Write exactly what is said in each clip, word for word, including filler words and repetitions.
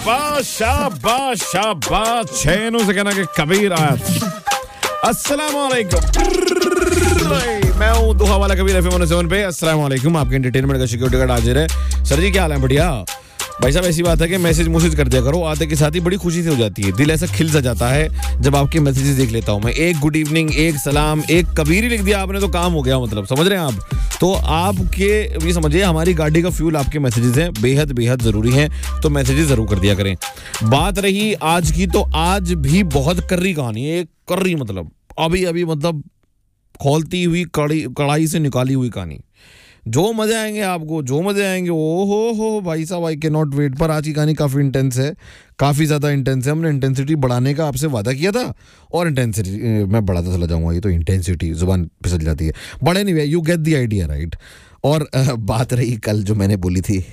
शाबाश शाबाश शाबाश छेनों से कहना कि कबीर आयत। अस्सलाम वालेकुम, मैं हूँ दोहा वाला कबीर एफ एम सेवन पे। अस्सलाम वालेकुम, आपके एंटरटेनमेंट का सिक्योरिटी गार्ड हाजिर है। सर जी क्या हाल है? बढ़िया भाई साहब, ऐसी बात है कि मैसेज मैसेज कर दिया करो, आते के साथ ही बड़ी खुशी से हो जाती है, दिल ऐसा खिल सा जाता है जब आपके मैसेजेस देख लेता हूँ मैं। एक गुड इवनिंग, एक सलाम, एक कबीर ही लिख दिया आपने तो काम हो गया, मतलब समझ रहे हैं आप। तो आपके ये समझिए हमारी गाड़ी का फ्यूल आपके मैसेजेस हैं, बेहद बेहद जरूरी हैं, तो मैसेजेस जरूर कर दिया करें। बात रही आज की, तो आज भी बहुत कर्री कहानी है, कर्री मतलब अभी अभी मतलब खोलती हुई कड़ी कढ़ाई से निकाली हुई कहानी। जो मजे आएंगे आपको, जो मजे आएंगे, ओ हो हो भाई साहब, आई कैन नॉट वेट। पर आज की कहानी काफ़ी इंटेंस है, काफ़ी ज़्यादा इंटेंस है। हमने इंटेंसिटी बढ़ाने का आपसे वादा किया था और इंटेंसिटी मैं बढ़ाता चला जाऊंगा। ये तो इंटेंसिटी जुबान फिसल जाती है, बड़े नहीं, you get the idea right. और आ, बात रही कल जो मैंने बोली थी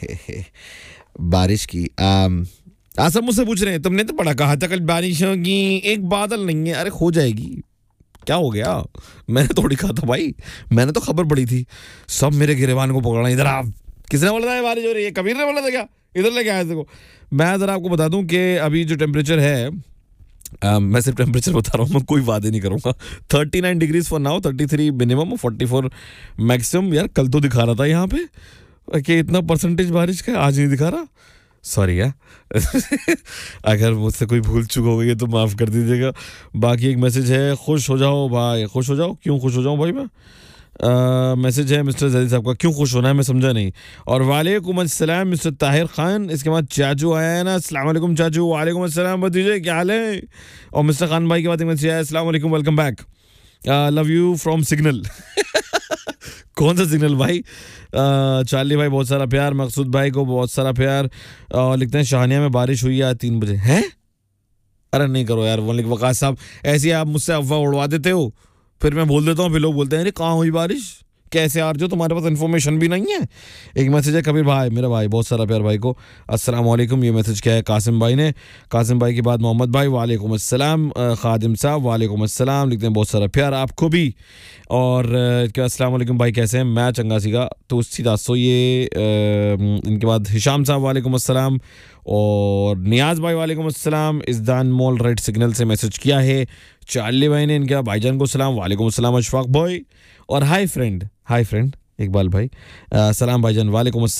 बारिश की। आ, सब मुझसे पूछ रहे हैं तुमने तो बड़ा कहा था कल बारिश होगी, एक बादल नहीं है। अरे हो जाएगी, क्या हो गया? मैंने थोड़ी कहा था भाई, मैंने तो खबर पड़ी थी। सब मेरे गिरेबान को पकड़ना, इधर आप। किसने बोला था बारिश हो रही है? कबीर ने बोला था क्या? इधर लेके आया देखो। मैं जरा आपको बता दूं कि अभी जो टेम्परेचर है, आ, मैं सिर्फ टेम्परेचर बता रहा हूँ, मैं कोई वादे नहीं करूंगा। Thirty nine degrees for now, thirty three minimum, forty four maximum. यार कल तो दिखा रहा था यहाँ पे कि इतना परसेंटेज बारिश का, आज नहीं दिखा रहा। सॉरी यार अगर मुझसे कोई भूल चूक हो गई है तो माफ़ कर दीजिएगा। बाकी एक मैसेज है, खुश हो जाओ भाई, खुश हो जाओ। क्यों खुश हो जाऊँ भाई मैं? मैसेज है मिस्टर जलील साहब का, क्यों खुश होना है मैं समझा नहीं। और वालेकुम अस्सलाम मिस्टर ताहिर खान, इसके बाद चाचू आया है ना, अस्सलाम वालेकुम चाचू। वालेकुम अस्सलाम भतीजे, क्या हाल है? और मिस्टर खान भाई के बाद एक मैसेज आया, अस्सलाम वालेकुम, welcome back, love you from signal. कौन सा सिग्नल भाई? चार्ली भाई बहुत सारा प्यार, मकसूद भाई को बहुत सारा प्यार। आ, लिखते हैं शाहनिया में बारिश हुई है आज तीन बजे। हैं? अरे नहीं करो यार, वो वकास साहब, ऐसे आप मुझसे अफवाह उड़वा देते हो, फिर मैं बोल देता हूँ, फिर लोग बोलते हैं अरे कहाँ हुई बारिश, कैसे आ रहे हो, तुम्हारे पास इन्फॉर्मेशन भी नहीं है। एक मैसेज है कबीर भाई, मेरा भाई, बहुत सारा प्यार भाई को, अस्सलाम वालेकुम। ये मैसेज क्या है? कासिम भाई ने, कासिम भाई के बाद मोहम्मद भाई, वालेकुम अस्सलाम। खादिम साहब वालेकुम अस्सलाम, लिखते हैं बहुत सारा प्यार आपको भी। और क्या अस्सलाम वालेकुम भाई, कैसे हैं? मैं चंगा सीगा तो उसी दासो ये। इनके बाद हिशाम साहब वालेकुम अस्सलाम, और नियाज भाई वालेकुम अस्सलाम। इज़दान मॉल रेड सिग्नल से मैसेज किया है चार्ली भाई ने, इनके भाईजान को सलाम, वालेकुम अस्सलाम अशफाक भाई। और hi friend, hi friend Iqbal भाई, सलाम भाईजान, वालेकुम अस्सलाम।